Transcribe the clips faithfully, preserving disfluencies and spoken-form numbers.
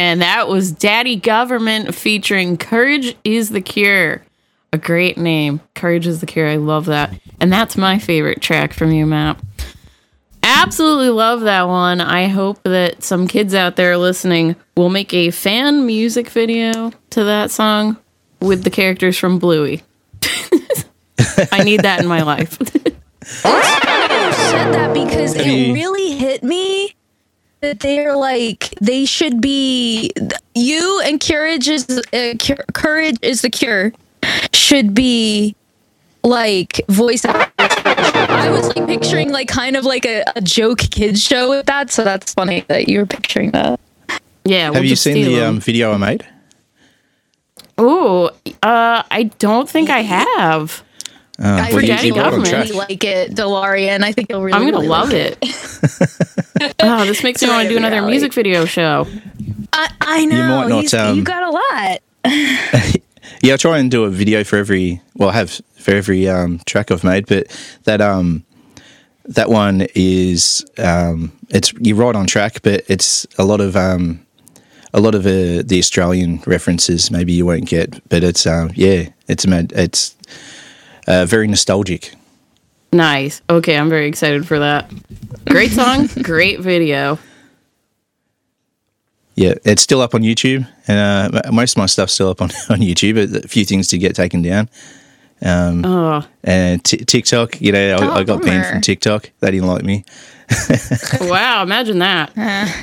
And that was Daddy Government featuring Courage is the Cure. A great name. Courage is the Cure. I love that. And that's my favorite track from you, Matt. Absolutely love that one. I hope that some kids out there listening will make a fan music video to that song with the characters from Bluey. I need that in my life. I said that because it really hit me that they're like, they should be, you and Courage is, uh, cure, Courage is the Cure should be like voice actors. I was like picturing like kind of like a, a joke kids show with that, so that's funny that you were picturing that. Yeah. We'll Have you seen the um, video I made? Oh, uh, I don't think I have. Uh, I for really, Daddy Government. really like it, DeLorean. I think you'll really. I'm gonna really love like it. Oh, this makes me want to do another Really. music video show. I, I know. You might not, He's- um, you got a lot. Yeah, I try and do a video for every. Well, I have for every um, track I've made, but that um, that one is um, it's you're right on track, but it's a lot of um, a lot of uh, the Australian references. Maybe you won't get, but it's um, yeah, it's mad. It's uh, very nostalgic. Nice. Okay, I'm very excited for that. Great song, great video. Yeah, it's still up on YouTube, and uh, most of my stuff's still up on, on YouTube. A few things to get taken down. Um, Oh, and t- TikTok, you know, I, Oh, I got banned bummer. from TikTok. They didn't like me. wow! Imagine that.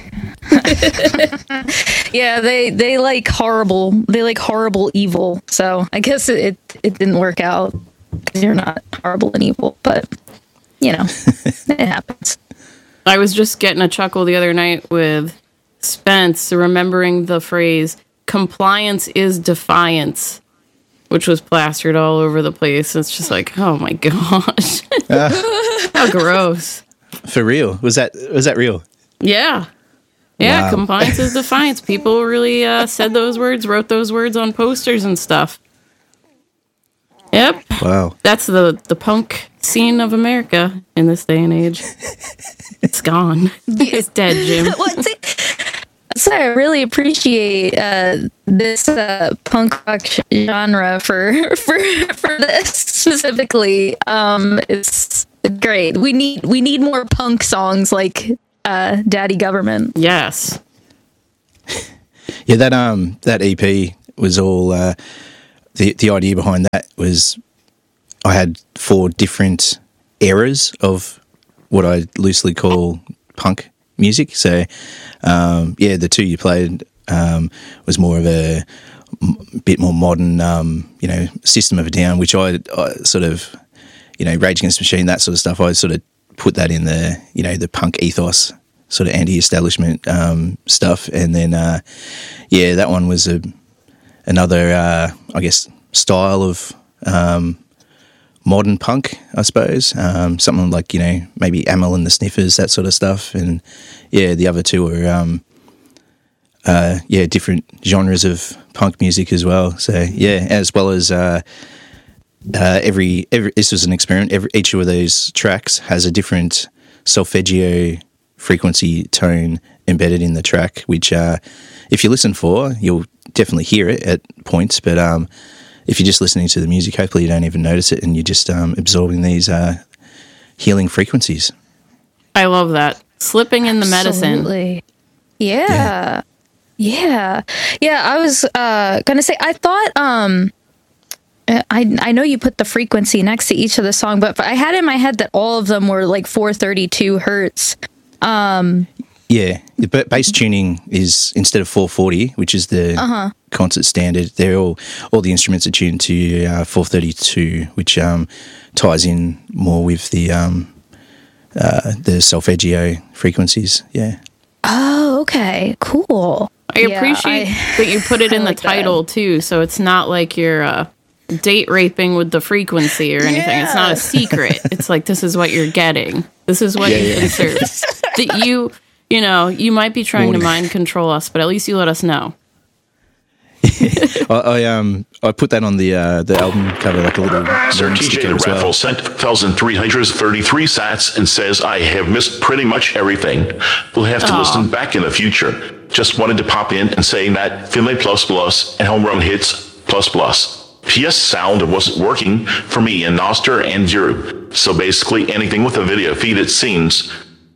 Yeah, they they like horrible. They like horrible evil. So I guess it it, it didn't work out because you're not horrible and evil. But you know, it happens. I was just getting a chuckle the other night with Spence, remembering the phrase "compliance is defiance," which was plastered all over the place. It's just like, oh my gosh, how gross. For real? Was that was that real? Yeah. Yeah, Wow. compliance is defiance. People really uh, said those words, wrote those words on posters and stuff. Yep. Wow. That's the, the punk scene of America in this day and age. It's gone. It's dead, Jim. Well, see, so I really appreciate uh, this uh, punk rock genre for for for this specifically. Um, it's great. We need we need more punk songs like uh, Daddy Government. Yes. Yeah, that um that E P was all uh, the the idea behind that was I had four different eras of what I loosely call punk music. So um, yeah, the two you played um, was more of a m- bit more modern, um, you know, System of a Down, which I, I sort of, you know, Rage Against the Machine, that sort of stuff. I sort of put that in the, you know, the punk ethos, sort of anti-establishment um, stuff. And then, uh, yeah, that one was a another, uh, I guess, style of um, modern punk, I suppose. Um, something like, you know, maybe Amyl and the Sniffers, that sort of stuff. And, yeah, the other two are, um, uh, yeah, different genres of punk music as well. So, yeah, as well as... Uh, Uh, every, every this was an experiment. Every each of those tracks has a different solfeggio frequency tone embedded in the track, which uh, if you listen for, you'll definitely hear it at points. But um, if you're just listening to the music, hopefully you don't even notice it, and you're just um, absorbing these uh, healing frequencies. I love that. Slipping in the medicine. Absolutely. Yeah. Yeah. Yeah, I was uh, going to say, I thought, um, I I know you put the frequency next to each of the song, but I had in my head that all of them were like four thirty-two hertz. Um, Yeah, the ba- bass tuning is instead of four forty, which is the Uh-huh. concert standard. They're all all the instruments are tuned to uh, four thirty-two, which um, ties in more with the um, uh, the solfeggio frequencies. Yeah. oh, okay. Cool. I Yeah, appreciate I- that you put it I in the like that. title, too, so it's not like you're uh, date raping with the frequency or anything. It's not a secret. It's like, this is what you're getting. This is what Yeah, you yeah. deserve. That you, you know, you might be trying to mind control us, but at least you let us know. I, I um I put that on the uh, the album cover, like a little Sir warning T J sticker the as well. Raffle sent one thousand three hundred thirty-three sats and says, I have missed pretty much everything. We'll have to Aw. listen back in the future. Just wanted to pop in and say that Finlay Plus Plus and Homegrown Hits Plus Plus. P S Sound wasn't working for me in Nostr and Zero. So basically anything with a video feed, it seems.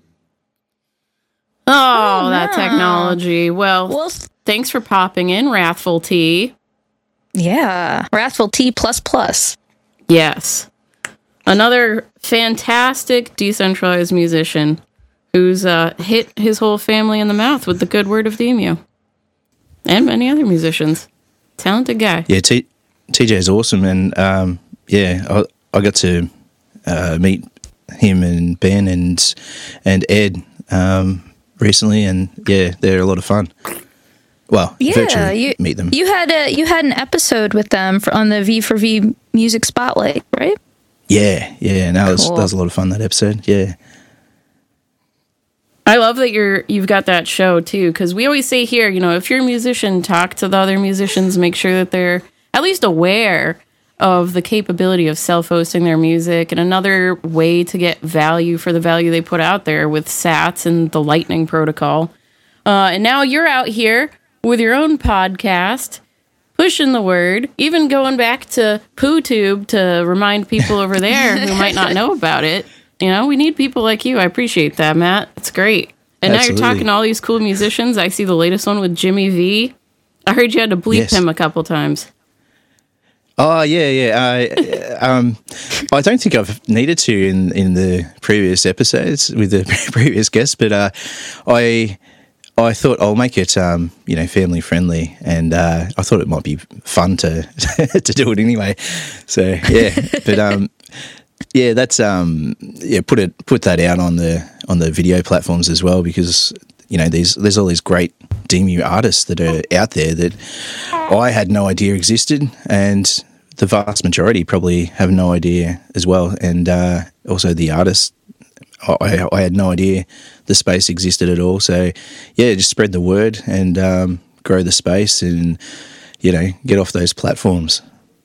Oh, that technology. Well, Well, thanks for popping in, Wrathful T. yeah. Wrathful T plus plus. Yes. Another fantastic decentralized musician who's uh, hit his whole family in the mouth with the good word of Demu. And many other musicians. Talented guy. Yeah, T- TJ is awesome, and um, yeah, I, I got to uh, meet him and Ben and and Ed um, recently, and yeah, they're a lot of fun. Well, Yeah, virtually you meet them. You had a you had an episode with them for, on the V for V Music Spotlight, right? Yeah, yeah, no, that was, Cool. that was a lot of fun, that episode. Yeah, I love that you're you've got that show too, because we always say here, you know, if you're a musician, talk to the other musicians, make sure that they're at least aware of the capability of self-hosting their music, and another way to get value for the value they put out there with Sats and the Lightning Protocol. Uh, and now you're out here with your own podcast, pushing the word, even going back to PooTube to remind people over there who might not know about it. You know, we need people like you. I appreciate that, Matt. It's great. And now Absolutely. you're talking to all these cool musicians. I see the latest one with Jimmy V. I heard you had to bleep Yes. him a couple times. Oh yeah, yeah. I, um, I don't think I've needed to in, in the previous episodes with the previous guests, but uh, I I thought I'll make it um, you know, family friendly, and uh, I thought it might be fun to to do it anyway. So yeah, but um, yeah, that's um, yeah, put it put that out on the on the video platforms as well, because you know, these there's all these great Demu artists that are out there that I had no idea existed, and the vast majority probably have no idea as well. And uh, also the artists, I, I had no idea the space existed at all. So yeah, just spread the word and um, grow the space, and you know, get off those platforms.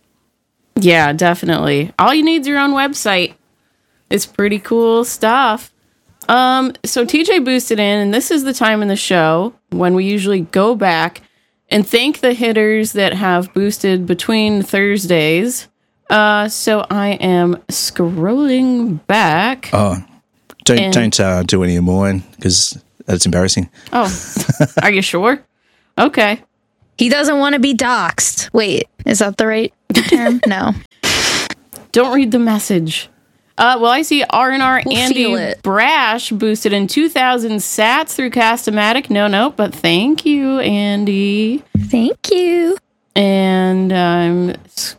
Yeah, definitely. All you need is your own website. It's pretty cool stuff. Um, so T J boosted in, and this is the time in the show when we usually go back and thank the hitters that have boosted between Thursdays. Uh, so I am scrolling back. Oh, don't And- don't uh, do any of mine, because that's embarrassing. Oh, are you sure? Okay. He doesn't want to be doxxed. Wait, is that the right term? No. Don't read the message. Uh, well, I see R and R We'll Andy feel it. Brash boosted in two thousand sats through Cast-O-Matic. No, no, but thank you, Andy. Thank you. And I'm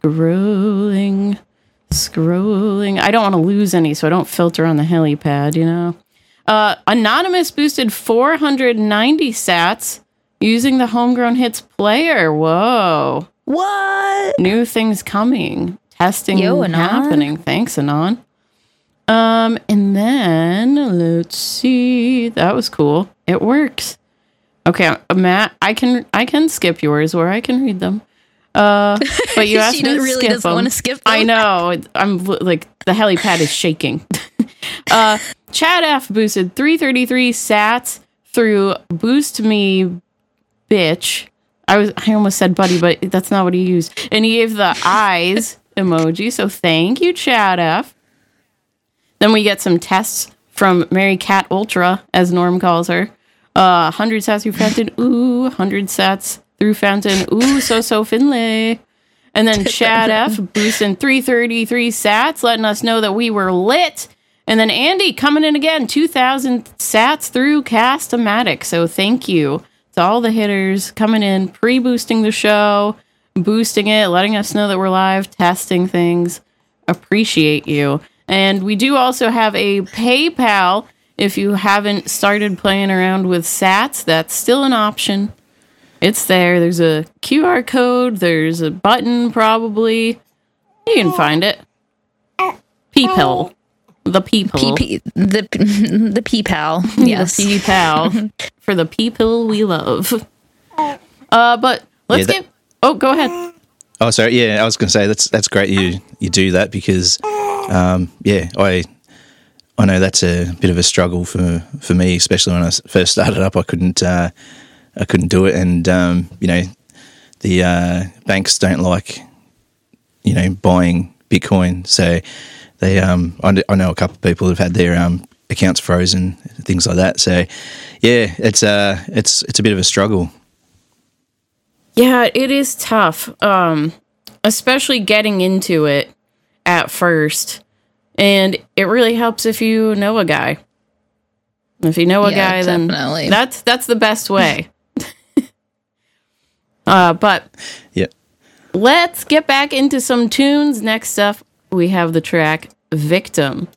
scrolling, scrolling. I don't want to lose any, so I don't filter on the helipad, you know. Uh, Anonymous boosted four hundred ninety sats using the Homegrown Hits player. Whoa. What? New things coming. Testing Yo, Anon. happening. Thanks, Anon. Um, and then let's see. That was cool. It works. Okay, uh, Matt, I can I can skip yours, or I can read them. Uh, but you asked She me to really skip doesn't them. wanna skip I them. know. it- I'm li- like the helipad is shaking. uh, Chad F boosted three thirty-three sats through Boost Me, bitch. I was I almost said buddy, but that's not what he used. And he gave the eyes emoji. So thank you, Chad F. Then we get some tests from Mary Cat Ultra, as Norm calls her. Uh, one hundred sats through Fountain. Ooh, one hundred sats through Fountain. Ooh, so so Finlay. And then Chad F boosting three thirty-three sats, letting us know that we were lit. And then Andy coming in again, two thousand sats through Cast-O-Matic. So thank you to all the hitters coming in, pre-boosting the show, boosting it, letting us know that we're live, testing things. Appreciate you. And we do also have a PayPal. If you haven't started playing around with sats, that's still an option. It's there. There's a Q R code. There's a button, probably. You can find it. People. The people. P P the the P pal. Yes. The pal for the people we love. Uh, but let's Yeah, that- get. Oh, go ahead. Oh, sorry. Yeah, I was going to say that's that's great. You you do that because, um, yeah, I I know that's a bit of a struggle for for me, especially when I s- first started up. I couldn't uh, I couldn't do it, and um, you know, the uh, banks don't like, you know, buying Bitcoin, so they um, I, I know a couple of people who've had their um, accounts frozen, things like that. So yeah, it's uh, it's it's a bit of a struggle. Yeah, it is tough, um, especially getting into it at first, and it really helps if you know a guy. If you know a Yeah, guy, definitely. then that's that's the best way. uh, but Yeah. let's get back into some tunes. Next up, we have the track "Victim."